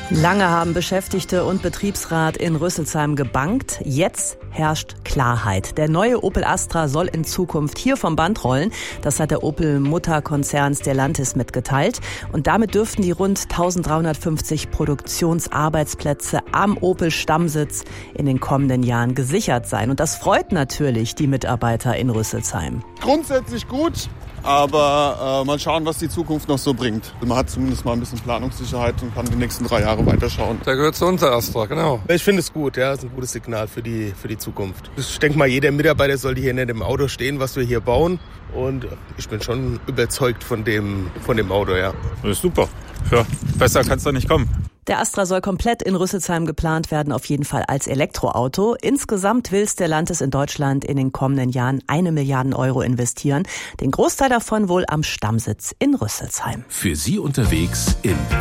Lange haben Beschäftigte und Betriebsrat in Rüsselsheim gebangt. Jetzt herrscht Klarheit. Der neue Opel Astra soll in Zukunft hier vom Band rollen. Das hat der Opel-Mutterkonzern Stellantis mitgeteilt. Und damit dürften die rund 1350 Produktionsarbeitsplätze am Opel-Stammsitz in den kommenden Jahren gesichert sein. Und das freut natürlich die Mitarbeiter in Rüsselsheim. Grundsätzlich gut. Aber mal schauen, was die Zukunft noch so bringt. Man hat zumindest mal ein bisschen Planungssicherheit und kann die nächsten 3 Jahre weiterschauen. Der gehört zu uns, der Astra, genau. Ich finde es gut, ja, das ist ein gutes Signal für die Zukunft. Ich denke mal, jeder Mitarbeiter sollte hier nicht im Auto stehen, was wir hier bauen. Und ich bin schon überzeugt von dem Auto, ja. Das ist super. Ja, besser kann es doch nicht kommen. Der Astra soll komplett in Rüsselsheim geplant werden, auf jeden Fall als Elektroauto. Insgesamt will Stellantis in Deutschland in den kommenden Jahren 1 Milliarde Euro investieren. Den Großteil davon wohl am Stammsitz in Rüsselsheim. Für Sie unterwegs in